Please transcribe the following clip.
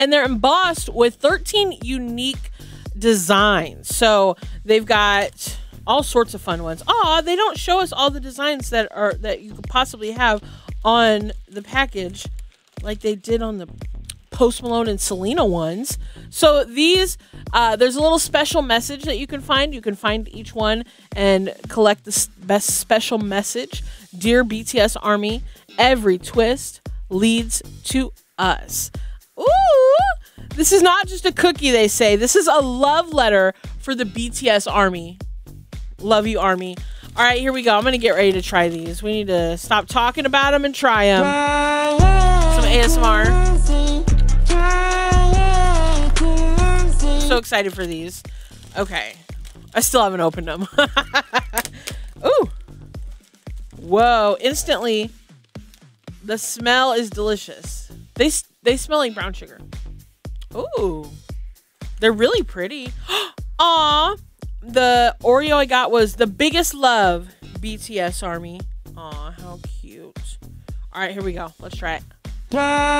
And they're embossed with 13 unique designs. So they've got all sorts of fun ones. Aw, they don't show us all the designs that you could possibly have on the package like they did on the Post Malone and Selena ones. So these, there's a little special message that you can find. You can find each one and collect the best special message. Dear BTS Army, every twist leads to us. Ooh, this is not just a cookie, they say. This is a love letter for the BTS Army. Love you, Army. All right, here we go. I'm going to get ready to try these. We need to stop talking about them and try them. Some ASMR. So excited for these. Okay. I still haven't opened them. Ooh. Whoa. Instantly, the smell is delicious. They smell like brown sugar. Ooh. They're really pretty. Aw. The Oreo I got was the biggest love, BTS Army. Aw, how cute. All right, here we go. Let's try it.